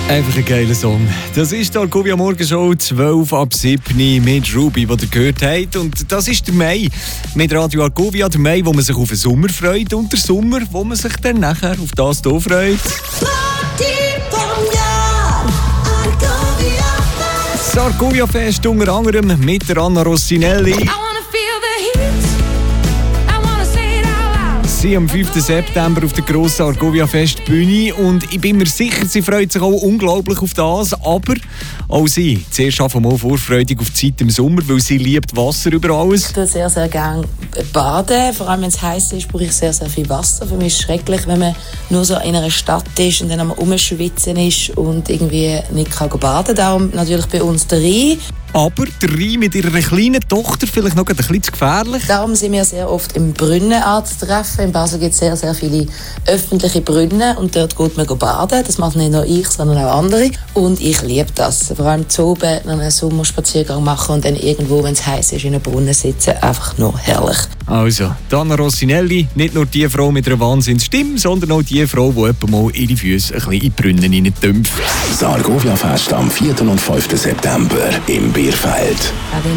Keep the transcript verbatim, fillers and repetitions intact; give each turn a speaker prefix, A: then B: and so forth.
A: Einfach ein geiler Song. Das ist die Argovia Morgenshow zwölf ab sieben mit Ruby, die ihr gehört habt. Und das ist der Mai mit Radio Argovia. Der Mai, wo man sich auf den Sommer freut. Und der Sommer, wo man sich dann nachher auf das hier freut. Das Argovia Fest unter anderem mit der Anna Rossinelli. Sie am fünften September auf der grossen Argovia Festbühne und ich bin mir sicher, sie freut sich auch unglaublich auf das, aber auch sie, zuerst einfach mal vorfreudig auf die Zeit im Sommer, weil sie liebt Wasser über alles.
B: Ich tue sehr, sehr gerne baden, vor allem wenn es heiß ist, brauche ich sehr, sehr viel Wasser. Für mich ist es schrecklich, wenn man nur so in einer Stadt ist und dann am Umschwitzen ist und irgendwie nicht kann baden kann. Darum natürlich bei uns der Rhein.
A: Aber der Rhein mit ihrer kleinen Tochter vielleicht noch ein bisschen zu gefährlich.
B: Darum sind wir sehr oft im Brunnen anzutreffen. In Basel gibt es sehr, sehr viele öffentliche Brunnen und dort geht man baden. Das macht nicht nur ich, sondern auch andere. Und ich liebe das. Vor allem zu oben noch einen Sommerspaziergang machen und dann irgendwo, wenn es heiß ist, in einem Brunnen sitzen. Einfach nur herrlich.
A: Also, Anna Rossinelli, nicht nur die Frau mit einer Wahnsinnsstimme, sondern auch die Frau, die etwa mal ihre Füße ein bisschen in die Brunnen hineintümpft.
C: Das Argovia Fest am vierten und fünften September im Bierfeld.